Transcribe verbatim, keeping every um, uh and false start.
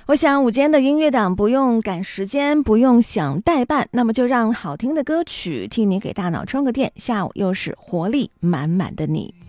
我想午间的音乐档不用赶时间，不用想代办，那么就让好听的歌曲替你给大脑充个电，下午又是活力满满的你。